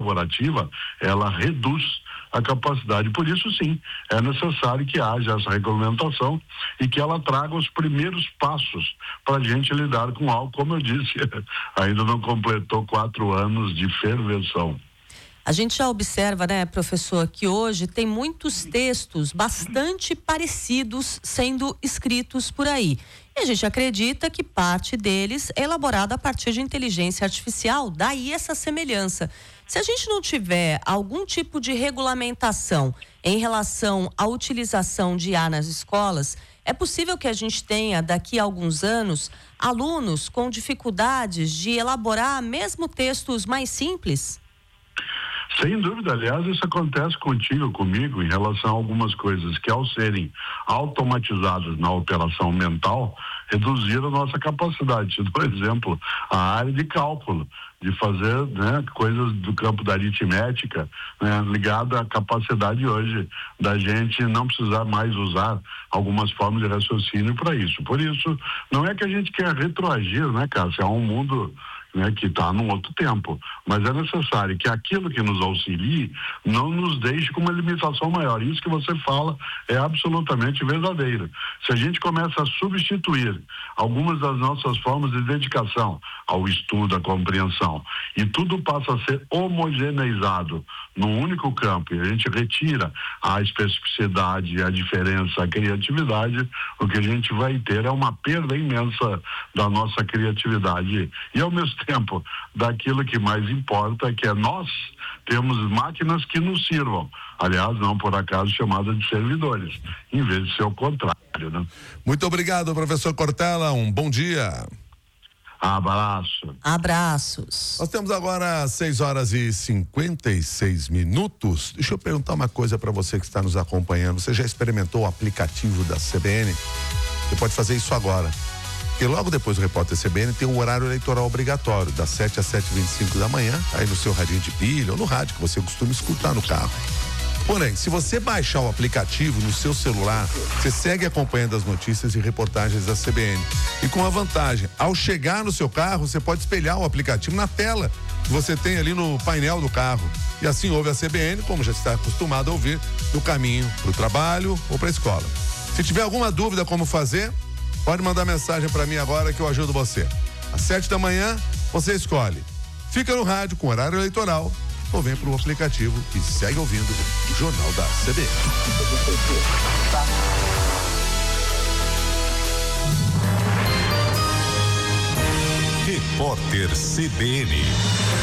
colaborativa, ela reduz a capacidade. Por isso, sim, é necessário que haja essa regulamentação e que ela traga os primeiros passos para a gente lidar com algo, como eu disse, ainda não completou 4 anos de ferversão. A gente já observa, né, professor, que hoje tem muitos textos bastante parecidos sendo escritos por aí. E a gente acredita que parte deles é elaborada a partir de inteligência artificial, daí essa semelhança. Se a gente não tiver algum tipo de regulamentação em relação à utilização de IA nas escolas, é possível que a gente tenha, daqui a alguns anos, alunos com dificuldades de elaborar mesmo textos mais simples? Sem dúvida, aliás, isso acontece contigo, comigo, em relação a algumas coisas que, ao serem automatizadas na operação mental, reduziram a nossa capacidade. Por exemplo, a área de cálculo, de fazer, né, coisas do campo da aritmética, né, ligada à capacidade hoje da gente não precisar mais usar algumas formas de raciocínio para isso. Por isso, não é que a gente quer retroagir, né, Cássio? É um mundo, né, que está num outro tempo, mas é necessário que aquilo que nos auxilie não nos deixe com uma limitação maior. Isso que você fala é absolutamente verdadeiro. Se a gente começa a substituir algumas das nossas formas de dedicação ao estudo, à compreensão, e tudo passa a ser homogeneizado num único campo, e a gente retira a especificidade, a diferença, a criatividade, o que a gente vai ter é uma perda imensa da nossa criatividade e, ao mesmo tempo, daquilo que mais importa, que é nós temos máquinas que nos sirvam. Aliás, não por acaso chamadas de servidores, em vez de ser o contrário, né? Muito obrigado, professor Cortella. Um bom dia. Abraço. Abraços. Nós temos agora 6h56. Deixa eu perguntar uma coisa para você que está nos acompanhando. Você já experimentou o aplicativo da CBN? Você pode fazer isso agora. Porque logo depois do Repórter CBN tem um horário eleitoral obrigatório, das 7 às 7h25 da manhã, aí no seu radinho de pilha ou no rádio que você costuma escutar no carro. Porém, se você baixar o aplicativo no seu celular, você segue acompanhando as notícias e reportagens da CBN. E com a vantagem, ao chegar no seu carro, você pode espelhar o aplicativo na tela que você tem ali no painel do carro. E assim ouve a CBN, como já está acostumado a ouvir, no caminho para o trabalho ou para a escola. Se tiver alguma dúvida como fazer, pode mandar mensagem para mim agora que eu ajudo você. Às 7 da manhã, você escolhe. Fica no rádio com horário eleitoral ou vem para o aplicativo e segue ouvindo o Jornal da CBN. Repórter CBN.